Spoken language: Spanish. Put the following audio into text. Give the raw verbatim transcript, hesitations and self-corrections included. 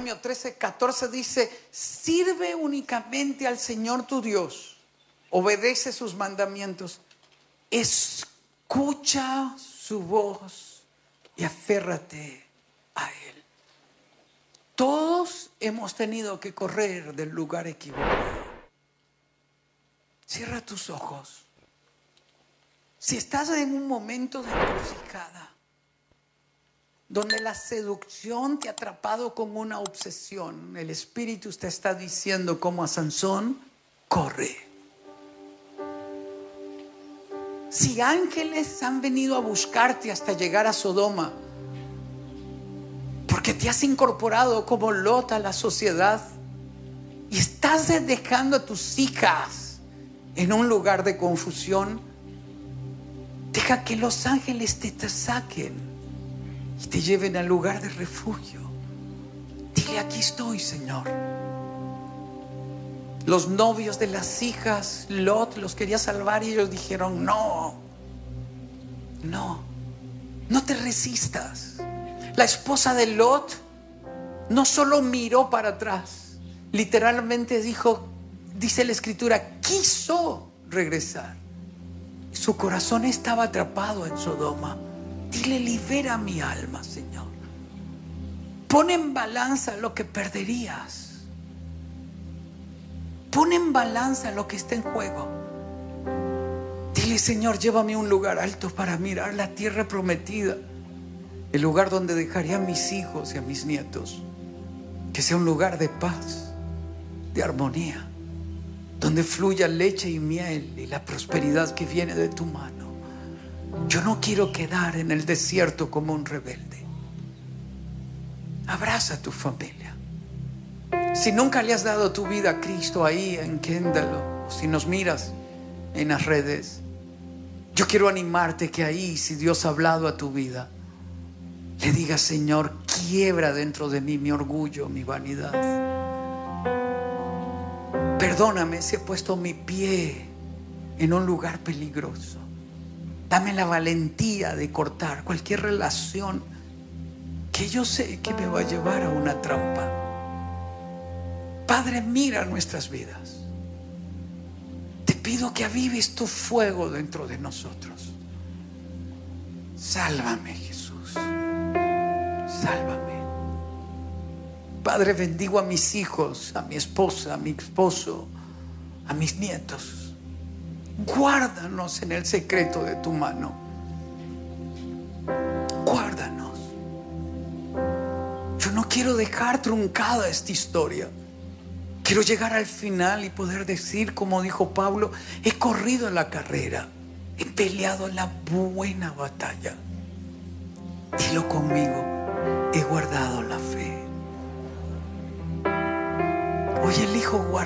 Deuteronomio trece, catorce dice: sirve únicamente al Señor tu Dios, obedece sus mandamientos, escucha su voz y aférrate a Él. Todos hemos tenido que correr del lugar equivocado. Cierra tus ojos. Si estás en un momento de encrucijada, donde la seducción te ha atrapado como una obsesión, el Espíritu te está diciendo como a Sansón: corre. Si ángeles han venido a buscarte hasta llegar a Sodoma, porque te has incorporado como Lot a la sociedad y estás dejando a tus hijas en un lugar de confusión, deja que los ángeles te, te saquen y te lleven al lugar de refugio. Dile: aquí estoy, Señor. Los novios de las hijas, Lot los quería salvar y ellos dijeron: no, no, no te resistas. La esposa de Lot no solo miró para atrás, literalmente dijo, dice la escritura, quiso regresar. Su corazón estaba atrapado en Sodoma. Dile: libera mi alma, Señor. Pon en balanza lo que perderías. Pon en balanza lo que está en juego. Dile: Señor, llévame a un lugar alto para mirar la tierra prometida, el lugar donde dejaré a mis hijos y a mis nietos. Que sea un lugar de paz, de armonía, donde fluya leche y miel y la prosperidad que viene de tu mano. Yo no quiero quedar en el desierto como un rebelde. Abraza a tu familia. Si nunca le has dado tu vida a Cristo ahí en Kendall, o si nos miras en las redes, yo quiero animarte que ahí, si Dios ha hablado a tu vida, le digas: Señor, quiebra dentro de mí mi orgullo, mi vanidad. Perdóname si he puesto mi pie en un lugar peligroso. Dame la valentía de cortar cualquier relación que yo sé que me va a llevar a una trampa. Padre, mira nuestras vidas. Te pido que avives tu fuego dentro de nosotros. Sálvame, Jesús. Sálvame. Padre, bendigo a mis hijos, a mi esposa, a mi esposo, a mis nietos. Guárdanos en el secreto de tu mano. Guárdanos. Yo no quiero dejar truncada esta historia. Quiero llegar al final y poder decir, como dijo Pablo: he corrido la carrera, he peleado la buena batalla. Dilo conmigo: he guardado la fe. Hoy elijo guardar